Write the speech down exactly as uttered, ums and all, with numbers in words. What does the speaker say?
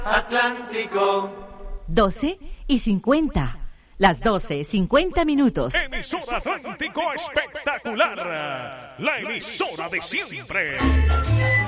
Atlántico. doce y cincuenta. Las doce, cincuenta minutos. Emisora Atlántico Espectacular. La emisora de siempre.